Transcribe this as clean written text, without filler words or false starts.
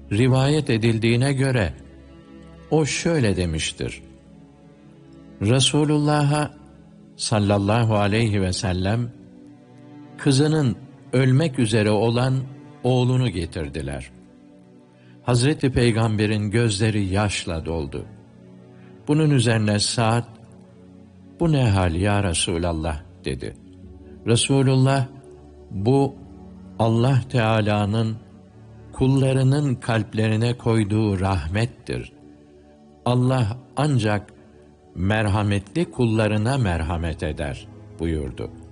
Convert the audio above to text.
rivayet edildiğine göre o şöyle demiştir: Resulullah'a sallallahu aleyhi ve sellem kızının ölmek üzere olan oğlunu getirdiler. Hazreti Peygamber'in gözleri yaşla doldu. Bunun üzerine Sa'd, "Bu ne hal ya Resulallah?" dedi. Resulullah, "Bu Allah Teala'nın kullarının kalplerine koyduğu rahmettir. Allah ancak merhametli kullarına merhamet eder," buyurdu.